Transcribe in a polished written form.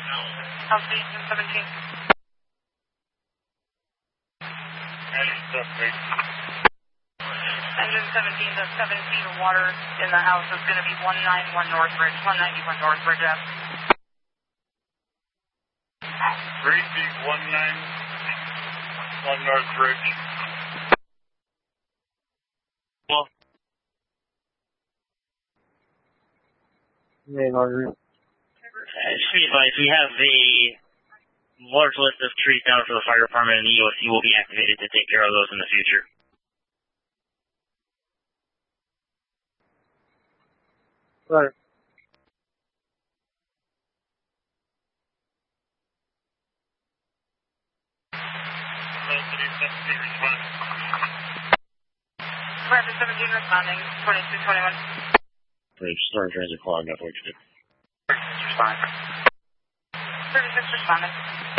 How's the engine 17? Engine 17, the 7 feet of water in the house is going to be 191 Northbridge, 191 Northbridge F. 3 feet, 191 Northbridge. Well. Hey, Margaret. Street advice, we have a large list of trees down for the fire department, and the EOC will be activated to take care of those in the future. Right. Rapid 17 responding, 2221. Storm transit clogged up, what you did. Respond. 36 responding.